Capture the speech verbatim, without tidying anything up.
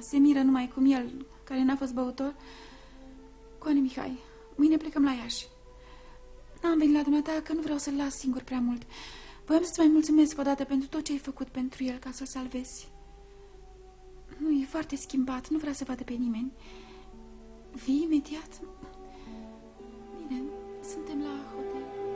se miră numai cum el, care n-a fost băutor. Coane Mihai, mâine plecăm la Iași. N-am venit la dumneata că nu vreau să-l las singur prea mult. Voiam să-ți mai mulțumesc odată pentru tot ce ai făcut pentru el, ca să-l salvezi. Nu, e foarte schimbat, nu vrea să vadă pe nimeni. Vii imediat? Bine, suntem la hotel.